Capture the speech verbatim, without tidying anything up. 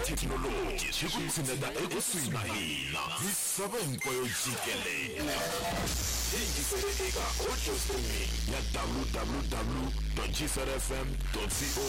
zethekhnoloji zikuthinta ekuswina hina isaba inkweyo jikelele thengiseleka ojostreaming ya w w w dot g s r f m dot co